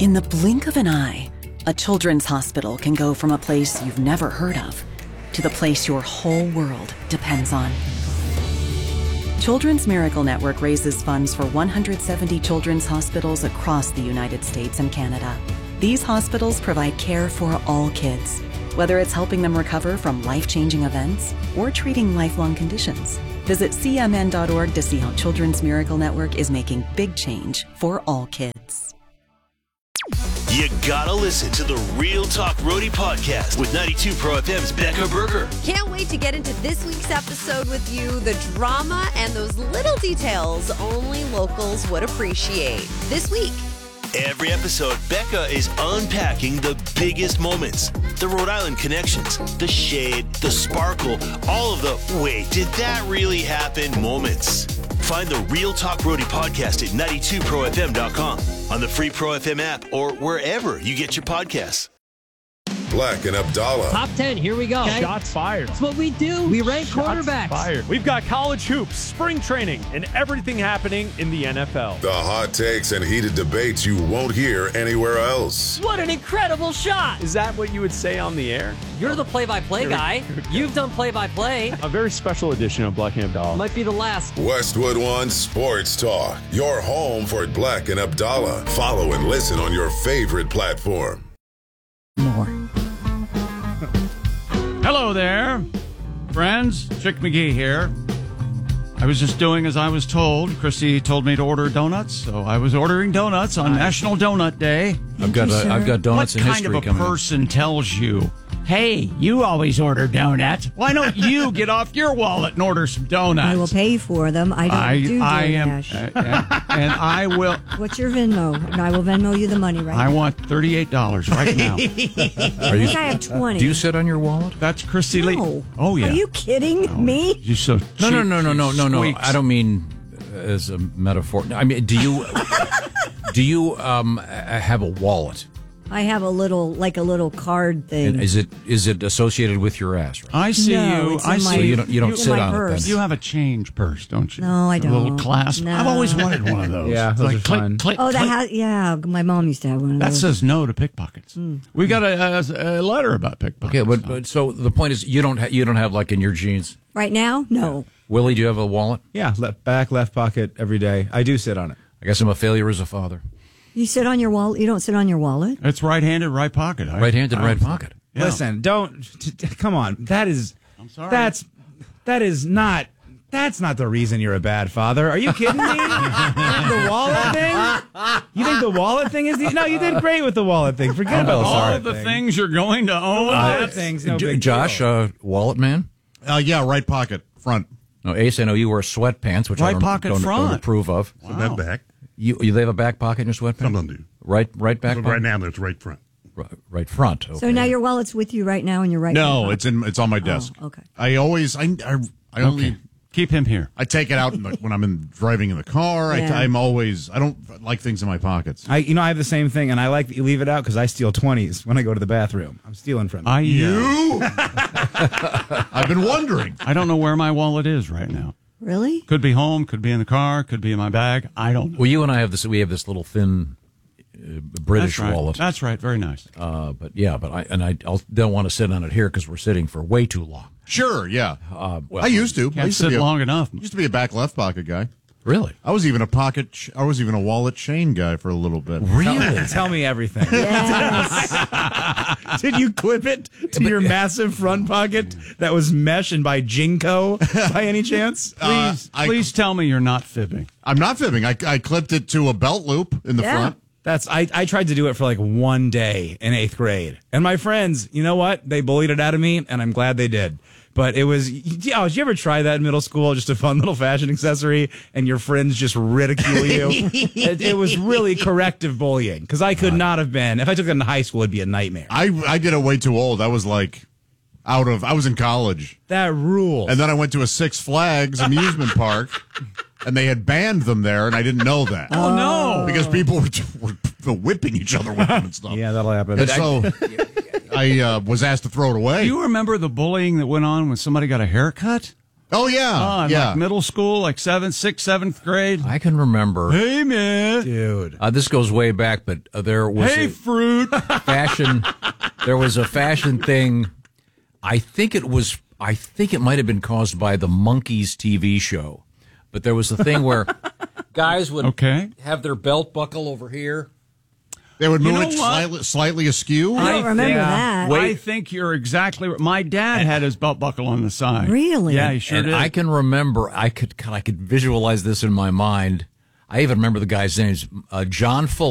In the blink of an eye, a children's hospital can go from a place you've never heard of to the place your whole world depends on. Children's Miracle Network raises funds for 170 children's hospitals across the United States and Canada. These hospitals provide care for all kids, whether it's helping them recover from life-changing events or treating lifelong conditions. Visit cmn.org to see how Children's Miracle Network is making big change for all kids. You gotta listen to the Real Talk Roadie podcast with 92 Pro FM's Becca Berger. Can't wait to get into this week's episode with you. The drama and those little details only locals would appreciate. This week. Every episode, Becca is unpacking the biggest moments, the Rhode Island connections, the shade, the sparkle, all of the wait, did that really happen moments. Find the Real Talk Roadie podcast at 92profm.com, on the free Pro FM app, or wherever you get your podcasts. Black and Abdallah. Top 10, here we go. Okay? Shots fired. That's what we do. We rank quarterbacks. Fired. We've got college hoops, spring training, and everything happening in the NFL. The hot takes and heated debates you won't hear anywhere else. What an incredible shot. Is that what you would say on the air? You're the play-by-play guy. You've done play-by-play. A very special edition of Black and Abdallah. Might be the last. Westwood One Sports Talk. Your home for Black and Abdallah. Follow and listen on your favorite platform. More. Hello there, friends. Chick McGee here. I was just doing as I was told. Christy told me to order donuts, so I was ordering donuts on National Donut Day. I've got donuts in history coming. What kind of a person tells you, hey, you always order donuts. Why don't you get off your wallet and order some donuts? I will pay for them. I don't do DoorDash. And I will. What's your Venmo? And I will Venmo you the money right now. I want $38 right now. I think I have 20. Do you sit on your wallet? That's Christy Lee. No. Oh, yeah. Are you kidding me? You're so No. squeaks. I don't mean as a metaphor. I mean, do you have a wallet? I have a little card thing. And is it associated with your ass? Right? I see No, you. it's in I my- see you don't sit my on purse. it. You have a change purse, don't you? No, I A don't. little clasp. No. I've always wanted one of those. Yeah, those like are click, fun. click, Oh, click. my mom used to have one of That those. says no to pickpockets. We got a letter about pickpockets. Okay, but so the point is, you don't have like in your jeans. Right now? No. Willie, do you have a wallet? Yeah, left pocket every day. I do sit on it. I guess I'm a failure as a father. You sit on your wallet? You don't sit on your wallet? It's right-handed, right pocket. Right-handed, right pocket. Yeah. Listen, come on. That is. I'm sorry. That's not the reason you're a bad father. Are you kidding me? The wallet thing? You think the wallet thing is no? You did great with the wallet thing. Forget about all of the things you're going to own. Wallet things. No big Josh, deal. wallet man. Yeah, right pocket, front. No, Ace, I know you wear sweatpants, which Right I pocket don't front. approve of. So that back. You have a back pocket in your sweatpants? Some of them do. Right back But pocket? right now, there's right front. Right front. Okay. So now your wallet's with you right now and you're right No, now? it's on my desk. Oh, okay. I only Keep him here. I take it out when I'm driving in the car. Yeah. I don't like things in my pockets. I have the same thing, and I like that you leave it out because I steal 20s when I go to the bathroom. I'm stealing from them. I've been wondering. I don't know where my wallet is right now. Really? Could be home, could be in the car, could be in my bag. I don't know. Well, you and I have this. We have this little thin British That's right. wallet. That's right. Very nice. But I don't want to sit on it here because we're sitting for way too long. Sure, yeah. Well, I used to. I Can't used to sit be long enough. Used to be a back left pocket guy. Really? I was even a wallet chain guy for a little bit. Really? Tell me everything. Yes. Did you clip it to your massive front pocket that was mesh and by Jinko by any chance? Please tell me you're not fibbing. I'm not fibbing. I clipped it to a belt loop in the front. I tried to do it for like one day in 8th grade. And my friends, you know what? They bullied it out of me, and I'm glad they did. But it was, did you ever try that in middle school? Just a fun little fashion accessory, and your friends just ridicule you? It was really corrective bullying, because I could not have been. If I took it in high school, it'd be a nightmare. I did it way too old. I was like I was in college. That rules. And then I went to a Six Flags amusement park, and they had banned them there, and I didn't know that. Oh, no. Because people were whipping each other with them and stuff. Yeah, that'll happen. And so I was asked to throw it away. Do you remember the bullying that went on when somebody got a haircut? Oh, yeah. Yeah. Like middle school, like 7th grade. I can remember. Hey, man. Dude. This goes way back, but there was fruit. fashion. There was a fashion thing. I think it might have been caused by the Monkees TV show. But there was a thing where guys would have their belt buckle over here. They would move it slightly askew. I don't remember that. I think you're exactly right. My dad had his belt buckle on the side. Really? Yeah, he sure did. I can remember, I could visualize this in my mind. I even remember the guy's names, John Fuller.